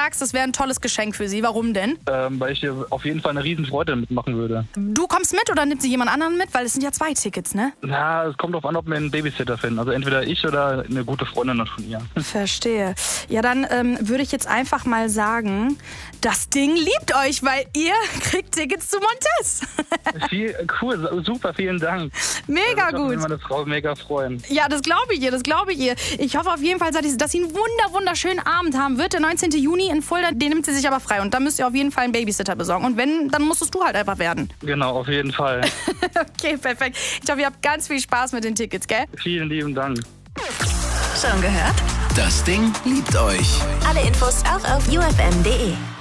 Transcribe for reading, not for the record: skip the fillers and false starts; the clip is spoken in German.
sagst, das wäre ein tolles Geschenk für sie. Warum denn? Weil ich dir auf jeden Fall eine Riesenfreude mitmachen würde. Du kommst mit oder nimmt sie jemand anderen mit? Weil es sind ja 2 Tickets, ne? Na, es kommt drauf an, ob wir einen Babysitter finden. Also entweder ich oder eine gute Freundin von ihr. Verstehe. Ja, dann würde ich jetzt einfach mal sagen, das Ding liebt euch, weil ihr kriegt Tickets zu Montes. Cool, super, vielen Dank. Mega gut. Ich würde meine Frau mega freuen. Ja, das glaube ich ihr. Ich hoffe auf jeden Fall, dass sie einen wunderschönen Abend haben wird. Der 19. Juni in Fulda, den nimmt sie sich aber frei. Und da müsst ihr auf jeden Fall einen Babysitter besorgen. Und wenn, dann musstest du halt einfach werden. Genau, auf jeden Fall. Okay, perfekt. Ich hoffe, ihr habt ganz viel Spaß mit den Tickets, gell? Vielen lieben Dank. Schon gehört? Das Ding liebt euch. Alle Infos auch auf ufm.de.